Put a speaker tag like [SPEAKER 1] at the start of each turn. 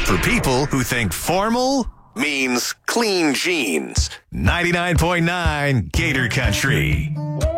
[SPEAKER 1] For people who think formal means clean jeans. 99.9 Gator Country.